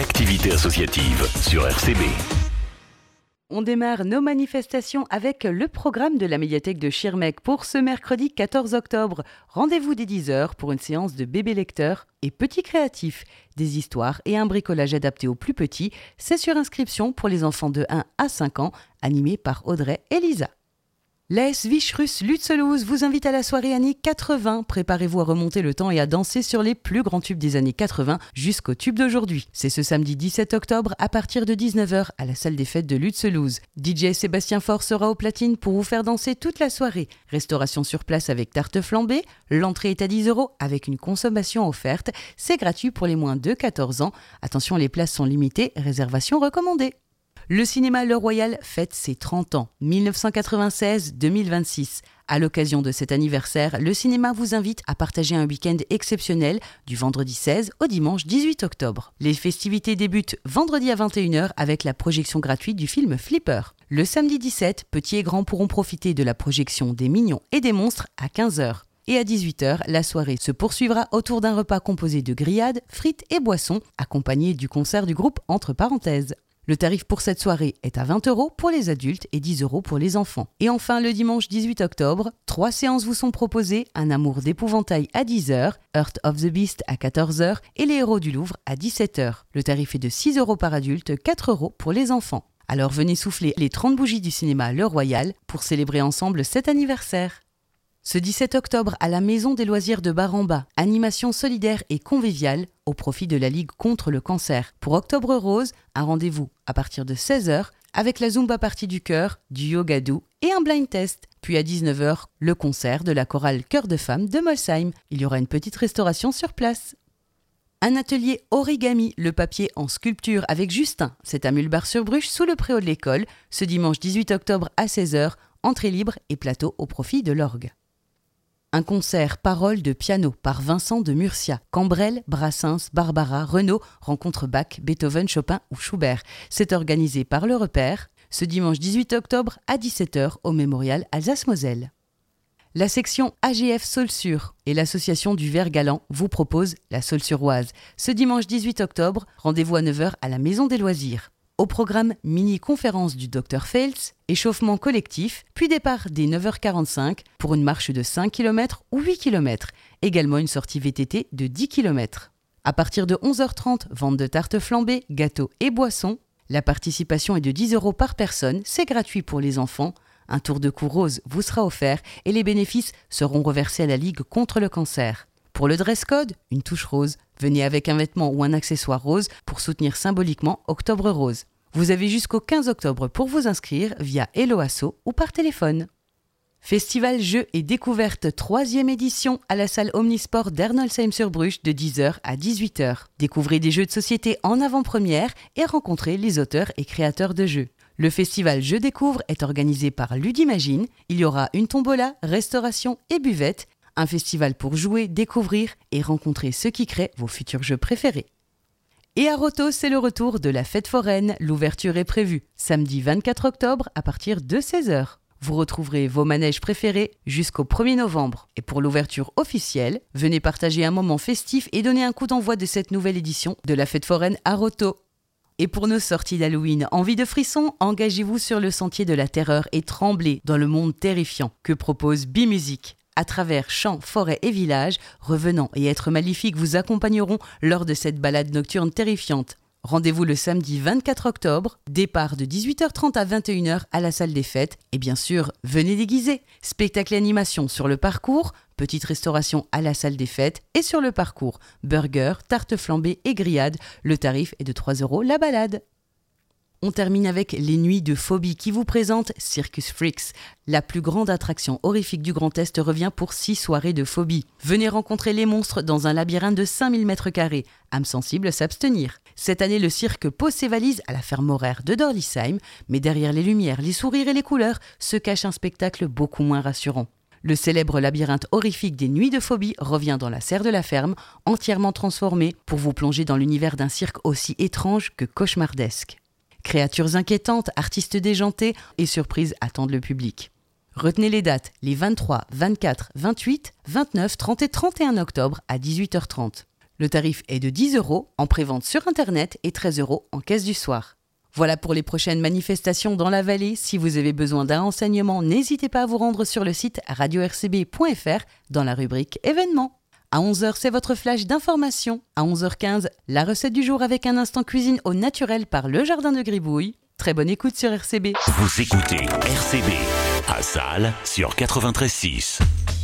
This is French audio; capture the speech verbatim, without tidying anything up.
l'activité associative sur R C B. On démarre nos manifestations avec le programme de la médiathèque de Schirmeck pour ce mercredi quatorze octobre. Rendez-vous dès dix heures pour une séance de bébés lecteurs et petits créatifs. Des histoires et un bricolage adapté aux plus petits. C'est sur inscription pour les enfants de un à cinq ans, animé par Audrey et Lisa. L'A S Vicherus Lutzelouse vous invite à la soirée années quatre-vingts. Préparez-vous à remonter le temps et à danser sur les plus grands tubes des années quatre-vingts jusqu'au tube d'aujourd'hui. C'est ce samedi dix-sept octobre à partir de dix-neuf heures à la salle des fêtes de Lutzelouse. D J Sébastien Faure sera aux platines pour vous faire danser toute la soirée. Restauration sur place avec tarte flambée. L'entrée est à dix euros avec une consommation offerte. C'est gratuit pour les moins de quatorze ans. Attention, les places sont limitées. Réservation recommandée. Le cinéma Le Royal fête ses trente ans, dix-neuf cent quatre-vingt-seize à deux mille vingt-six. À l'occasion de cet anniversaire, le cinéma vous invite à partager un week-end exceptionnel du vendredi seize au dimanche dix-huit octobre. Les festivités débutent vendredi à vingt et une heures avec la projection gratuite du film Flipper. Le samedi dix-sept, petits et grands pourront profiter de la projection des Mignons et des Monstres à quinze heures. Et à dix-huit heures, la soirée se poursuivra autour d'un repas composé de grillades, frites et boissons, accompagné du concert du groupe Entre Parenthèses. Le tarif pour cette soirée est à vingt euros pour les adultes et dix euros pour les enfants. Et enfin, le dimanche dix-huit octobre, trois séances vous sont proposées, Un amour d'épouvantail à dix heures, Heart of the Beast à quatorze heures et Les héros du Louvre à dix-sept heures. Le tarif est de six euros par adulte, quatre euros pour les enfants. Alors venez souffler les trente bougies du cinéma Le Royal pour célébrer ensemble cet anniversaire. Ce dix-sept octobre, à la Maison des loisirs de Bar-en-Bas, animation solidaire et conviviale au profit de la Ligue contre le cancer. Pour Octobre Rose, un rendez-vous à partir de seize heures avec la Zumba partie du cœur, du yoga doux et un blind test. Puis à dix-neuf heures, le concert de la chorale Chœur de Femmes de Molsheim. Il y aura une petite restauration sur place. Un atelier origami, le papier en sculpture avec Justin. C'est à Mulbar-sur-Bruche, sous le préau de l'école, ce dimanche dix-huit octobre à seize heures, entrée libre et plateau au profit de l'orgue. Un concert paroles de piano par Vincent de Murcia. Cambrel, Brassens, Barbara, Renaud rencontrent Bach, Beethoven, Chopin ou Schubert. C'est organisé par Le Repère ce dimanche dix-huit octobre à dix-sept heures au Mémorial Alsace-Moselle. La section A G F Saulsure et l'association du Vert Galant vous proposent la Saulsuroise. Ce dimanche dix-huit octobre, rendez-vous à neuf heures à la Maison des Loisirs. Au programme, mini-conférence du docteur Fels, échauffement collectif, puis départ dès neuf heures quarante-cinq pour une marche de cinq kilomètres ou huit kilomètres. Également une sortie V T T de dix kilomètres. À partir de onze heures trente, vente de tartes flambées, gâteaux et boissons. La participation est de dix euros par personne, c'est gratuit pour les enfants. Un tour de cou rose vous sera offert et les bénéfices seront reversés à la Ligue contre le cancer. Pour le dress code, une touche rose. Venez avec un vêtement ou un accessoire rose pour soutenir symboliquement Octobre Rose. Vous avez jusqu'au quinze octobre pour vous inscrire via Hello Asso ou par téléphone. Festival Jeux et Découvertes, troisième édition à la salle Omnisport d'Ernolsheim-sur-Bruche de dix heures à dix-huit heures. Découvrez des jeux de société en avant-première et rencontrez les auteurs et créateurs de jeux. Le festival Je Découvre est organisé par Ludimagine. Il y aura une tombola, restauration et buvette. Un festival pour jouer, découvrir et rencontrer ceux qui créent vos futurs jeux préférés. Et à Rotos, c'est le retour de la fête foraine. L'ouverture est prévue samedi vingt-quatre octobre à partir de seize heures. Vous retrouverez vos manèges préférés jusqu'au premier novembre. Et pour l'ouverture officielle, venez partager un moment festif et donner un coup d'envoi de cette nouvelle édition de la fête foraine à Rotos. Et pour nos sorties d'Halloween, envie de frisson, engagez-vous sur le sentier de la terreur et tremblez dans le monde terrifiant que propose B-Music. À travers champs, forêts et villages, revenants et êtres maléfiques vous accompagneront lors de cette balade nocturne terrifiante. Rendez-vous le samedi vingt-quatre octobre, départ de dix-huit heures trente à vingt et une heures à la salle des fêtes. Et bien sûr, venez déguiser. Spectacle et animation sur le parcours, petite restauration à la salle des fêtes et sur le parcours. Burger, tarte flambée et grillade. Le tarif est de trois euros la balade. On termine avec les Nuits de Phobie qui vous présentent Circus Freaks. La plus grande attraction horrifique du Grand Est revient pour six soirées de phobie. Venez rencontrer les monstres dans un labyrinthe de cinq mille mètres carrés. Âme sensible, s'abstenir. Cette année, le cirque pose ses valises à la ferme horaire de Dorlisheim, mais derrière les lumières, les sourires et les couleurs se cache un spectacle beaucoup moins rassurant. Le célèbre labyrinthe horrifique des Nuits de Phobie revient dans la serre de la ferme, entièrement transformé pour vous plonger dans l'univers d'un cirque aussi étrange que cauchemardesque. Créatures inquiétantes, artistes déjantés et surprises attendent le public. Retenez les dates, les vingt-trois, vingt-quatre, vingt-huit, vingt-neuf, trente et trente et un octobre à dix-huit heures trente. Le tarif est de dix euros en prévente sur Internet et treize euros en caisse du soir. Voilà pour les prochaines manifestations dans la vallée. Si vous avez besoin d'un renseignement, n'hésitez pas à vous rendre sur le site radio r c b point f r dans la rubrique événements. À onze heures, c'est votre flash d'information. À onze heures quinze, la recette du jour avec un instant cuisine au naturel par Le Jardin de Gribouille. Très bonne écoute sur R C B. Vous écoutez R C B à Salles sur quatre-vingt-treize six.